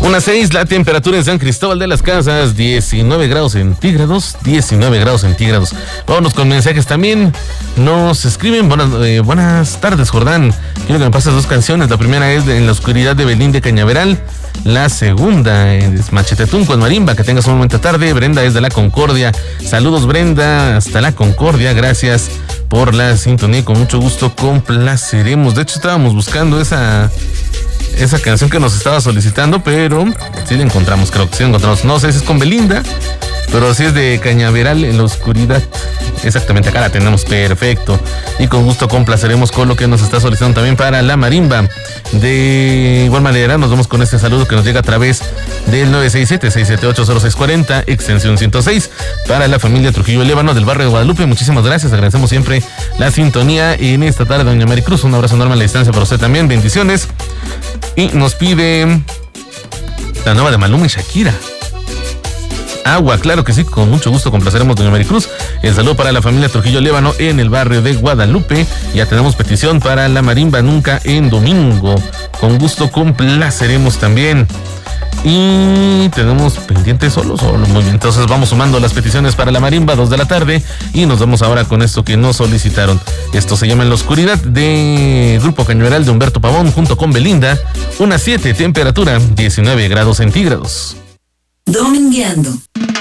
1:06, la temperatura en San Cristóbal de las Casas, 19 grados centígrados, 19 grados centígrados. Vámonos con mensajes también. Nos escriben, buenas tardes, Jordán. Quiero que me pases 2 canciones. La primera es En la oscuridad de Belín de Cañaveral. La segunda es Machetetún con marimba. Que tengas un momento tarde. Brenda es de La Concordia. Saludos, Brenda, hasta La Concordia. Gracias por la sintonía. Con mucho gusto complaceremos. De hecho, estábamos buscando esa canción que nos estaba solicitando, pero sí la encontramos, creo que sí la encontramos. No sé si es con Belinda, pero sí es de Cañaveral, En la oscuridad. Exactamente, acá la tenemos, perfecto. Y con gusto complaceremos con lo que nos está solicitando también para la marimba. De igual manera, nos vamos con este saludo que nos llega a través del 967-678-0640, extensión 106, para la familia Trujillo Lévano del barrio de Guadalupe. Muchísimas gracias, agradecemos siempre la sintonía en esta tarde, doña Maricruz. Un abrazo enorme a la distancia para usted también, bendiciones. Y nos pide la nueva de Maluma y Shakira, Agua. Claro que sí, con mucho gusto complaceremos, doña Maricruz. El saludo para la familia Trujillo Lévano en el barrio de Guadalupe. Ya tenemos petición para la marimba Nunca en Domingo. Con gusto complaceremos también. Y tenemos pendientes solo. Muy bien, entonces vamos sumando las peticiones para la marimba, 2 de la tarde. Y nos vamos ahora con esto que nos solicitaron. Esto se llama En la oscuridad, de Grupo Cañaveral, de Humberto Pavón, junto con Belinda. 1:07, temperatura 19 grados centígrados. Domingueando.